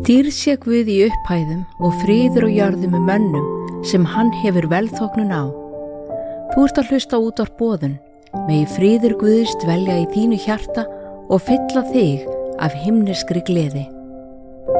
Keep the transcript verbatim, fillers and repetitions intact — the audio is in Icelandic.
Dýrð sé Guð í upphæðum og friður á jörðu með mönnum sem hann hefur velþóknun á. Þú ert að hlusta út á boðun, megi friður Guðs dvelja í þínu hjarta og fylla þig af himneskri gleði.